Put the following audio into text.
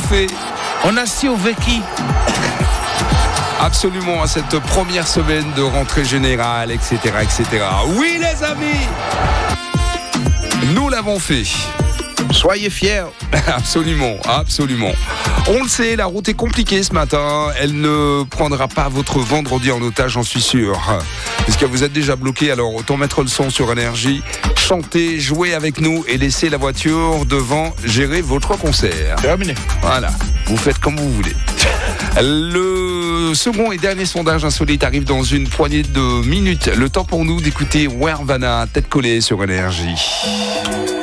fait. On a survécu. Absolument, à cette première semaine de rentrée générale, etc., etc. Oui, les amis, nous l'avons fait. Soyez fiers. Absolument, absolument. On le sait, la route est compliquée ce matin. Elle ne prendra pas votre vendredi en otage, j'en suis sûr. Puisque vous êtes déjà bloqué, alors autant mettre le son sur Énergie, chanter, jouer avec nous et laisser la voiture devant gérer votre concert. Terminé. Voilà, vous faites comme vous voulez. Le second et dernier sondage insolite arrive dans une poignée de minutes. Le temps pour nous d'écouter Wervana, tête collée sur Énergie.